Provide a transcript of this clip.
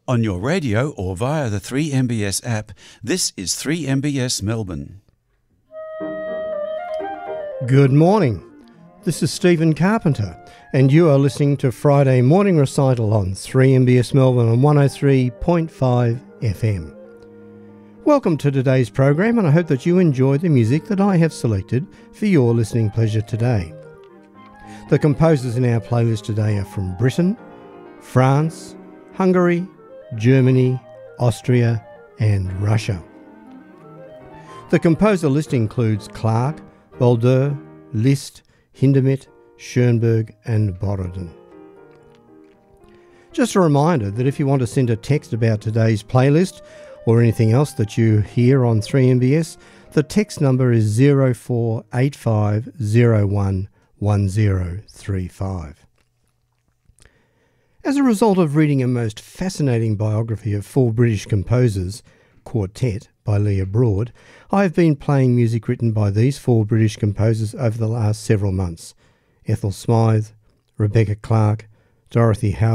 On your radio or via the 3MBS app, this is 3MBS Melbourne. Good morning. This is Stephen Carpenter, and you are listening to Friday Morning Recital on 3MBS Melbourne on 103.5 FM. Welcome to today's program, and I hope that you enjoy the music that I have selected for your listening pleasure today. The composers in our playlist today are from Britain, France, Hungary, Germany, Austria and Russia. The composer list includes Clark, Baldur, Liszt, Hindemith, Schoenberg and Borodin. Just a reminder that if you want to send a text about today's playlist or anything else that you hear on 3MBS, the text number is 0485011035. As a result of reading a most fascinating biography of four British composers, Quartet by Leah Broad, I have been playing music written by these four British composers over the last several months: Ethel Smythe, Rebecca Clark, Dorothy Howard,